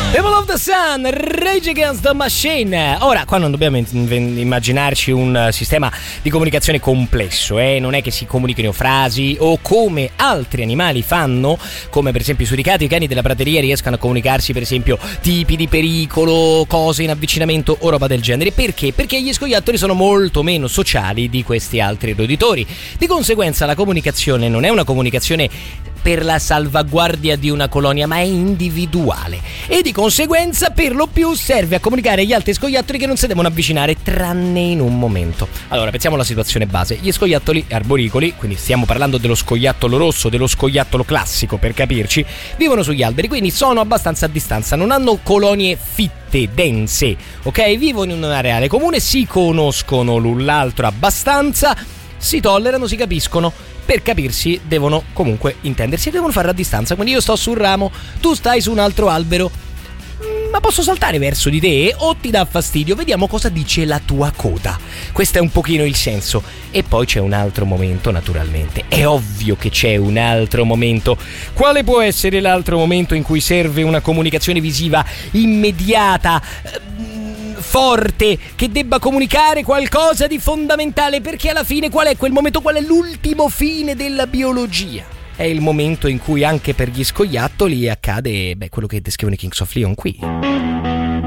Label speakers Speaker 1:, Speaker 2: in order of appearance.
Speaker 1: People of the Sun, Rage Against the Machine. Ora, qua non dobbiamo immaginarci un sistema di comunicazione complesso, non è che si comunichino frasi o come altri animali fanno, come per esempio i suricati, i cani della prateria riescano a comunicarsi per esempio tipi di pericolo, cose in avvicinamento o roba del genere. Perché? Perché gli scoiattoli sono molto meno sociali di questi altri roditori. Di conseguenza la comunicazione non è una comunicazione per la salvaguardia di una colonia, ma è individuale e di conseguenza per lo più serve a comunicare agli altri scoiattoli che non si devono avvicinare tranne in un momento. Allora, pensiamo alla situazione base. Gli scoiattoli arboricoli, quindi stiamo parlando dello scoiattolo rosso, dello scoiattolo classico per capirci, vivono sugli alberi, quindi sono abbastanza a distanza, non hanno colonie fitte, dense, ok? Vivono in un areale comune, si conoscono l'un l'altro abbastanza, si tollerano, si capiscono. Per capirsi devono comunque intendersi e devono farlo a distanza. Quindi io sto su un ramo, tu stai su un altro albero, ma posso saltare verso di te o ti dà fastidio? Vediamo cosa dice la tua coda. Questo è un pochino il senso. E poi c'è un altro momento, naturalmente. È ovvio che c'è un altro momento. Quale può essere l'altro momento in cui serve una comunicazione visiva immediata, forte, che debba comunicare qualcosa di fondamentale? Perché alla fine qual è quel momento? Qual è l'ultimo fine della biologia? È il momento in cui anche per gli scoiattoli accade quello che descrivono i Kings of Leon qui.